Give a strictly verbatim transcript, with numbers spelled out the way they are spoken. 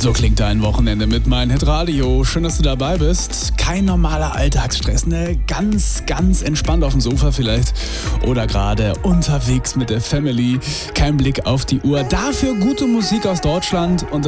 So klingt dein Wochenende mit meinem Hitradio. Schön, dass du dabei bist. Kein normaler Alltagsstress, ne? Ganz, ganz entspannt auf dem Sofa vielleicht. Oder gerade unterwegs mit der Family. Kein Blick auf die Uhr. Dafür gute Musik aus Deutschland und